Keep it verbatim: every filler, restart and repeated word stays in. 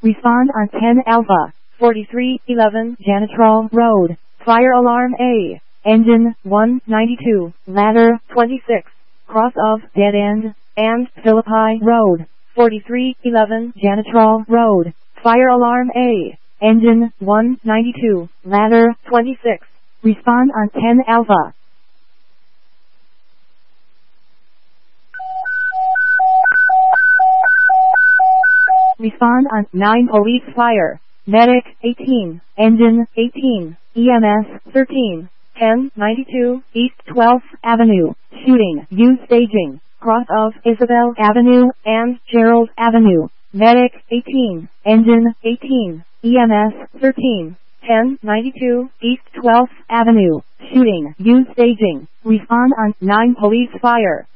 Respond on ten Alpha. forty-three eleven Janitrol Road. Fire alarm A. Engine one ninety-two. Ladder twenty-six. Cross of Dead End and Philippi Road. forty-three eleven Janitrol Road. Fire alarm A. Engine one ninety-two. Ladder twenty-six. Respond on ten Alpha. Respond on nine Police Fire. Medic eighteen. Engine eighteen. E M S thirteen. ten ninety-two East twelfth Avenue. Shooting. Use staging. Cross of Isabel Avenue and Gerald Avenue. Medic eighteen. Engine eighteen. E M S thirteen. ten ninety-two East twelfth Avenue. Shooting. Use staging. Respond on nine Police Fire.